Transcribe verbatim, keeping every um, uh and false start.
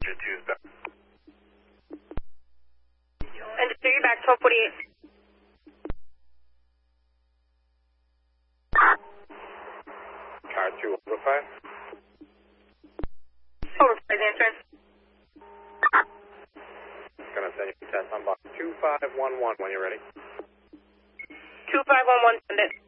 two's back. And just do your back, twelve forty-eight. Car two over five. Over five, answering. Gonna send you a test on box two five one one when you're ready. two five one one, send it.